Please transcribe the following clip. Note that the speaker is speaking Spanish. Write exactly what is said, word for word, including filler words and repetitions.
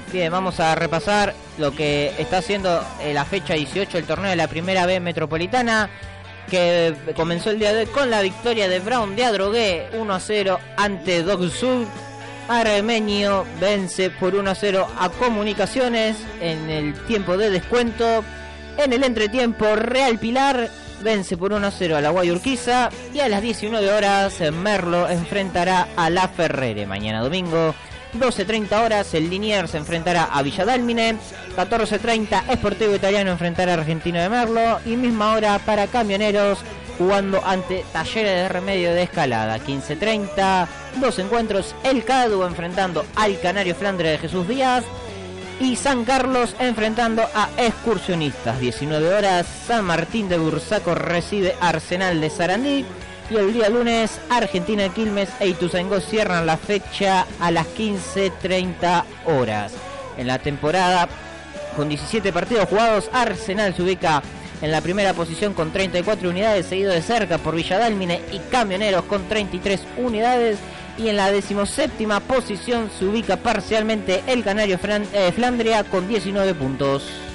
Bien, vamos a repasar lo que está haciendo la fecha dieciocho del torneo de la Primera B Metropolitana, que comenzó el día de hoy con la victoria de Brown de Adrogué uno a cero ante Dock Sud. Armenio vence por uno a cero a Comunicaciones en el tiempo de descuento. En el entretiempo, Real Pilar vence por uno a cero a la Guayurquiza. Y a las diecinueve horas, Merlo enfrentará a La Ferrere. Mañana domingo, doce treinta horas, el Liniers se enfrentará a Villa Dálmine. catorce treinta, Sportivo Italiano enfrentará a Argentino de Merlo. Y misma hora para Camioneros, jugando ante Talleres de Remedio de Escalada. quince treinta, dos encuentros, el Cadu enfrentando al Canario Flandre de Jesús Díaz y San Carlos enfrentando a Excursionistas. diecinueve horas, San Martín de Bursaco recibe Arsenal de Sarandí. Y el día lunes, Argentina de Quilmes e Ituzaingó cierran la fecha a las quince treinta horas. En la temporada, con diecisiete partidos jugados, Arsenal se ubica en la primera posición con treinta y cuatro unidades, seguido de cerca por Villa Dálmine y Camioneros con treinta y tres unidades. Y en la decimoséptima posición se ubica parcialmente el Canario Fran- eh, Flandria con diecinueve puntos.